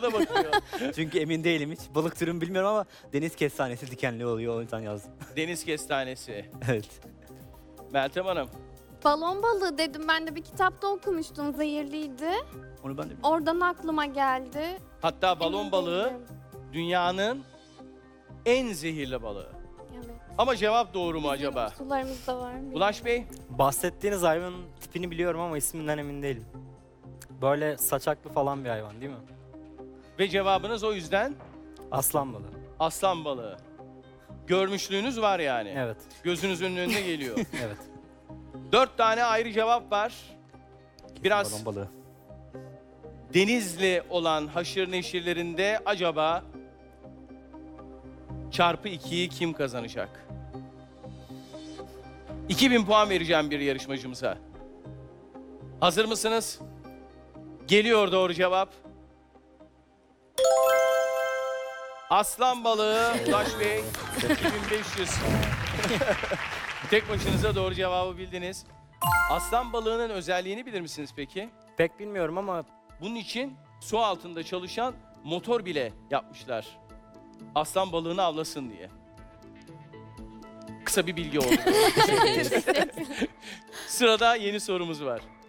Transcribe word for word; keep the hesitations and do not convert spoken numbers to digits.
bana bakıyor. Çünkü emin değilim hiç. Balık türünü bilmiyorum ama deniz kestanesi dikenli oluyor. O yüzden yazdım. Deniz kestanesi. Evet. Meltem Hanım. Balon balığı dedim, ben de bir kitapta okumuştum, zehirliydi. Onu ben de bilmiyorum. Oradan aklıma geldi. Hatta balon Emin balığı değilim. dünyanın en zehirli balığı. Evet. Ama cevap doğru mu Bizim acaba? Sularımızda var mı? Ulaş Bey. Bahsettiğiniz hayvanın tipini biliyorum ama isminden emin değilim. Böyle saçaklı falan bir hayvan değil mi? Ve cevabınız o yüzden Aslan balığı. aslan balığı. Görmüşlüğünüz var yani. Evet, Gözünüzün önünde geliyor. evet. Dört tane ayrı cevap var. Biraz Balon balığı. Denizli olan haşır neşirlerinde acaba çarpı ikiyi kim kazanacak? iki bin puan vereceğim bir yarışmacımıza. Hazır mısınız? Geliyor doğru cevap. Aslan balığı, Ulaş Bey, iki bin beş yüz. Tek başınıza doğru cevabı bildiniz. Aslan balığının özelliğini bilir misiniz peki? Pek bilmiyorum ama Bunun için su altında çalışan motor bile yapmışlar. Aslan balığını avlasın diye. Kısa bir bilgi oldu. Sırada yeni sorumuz var.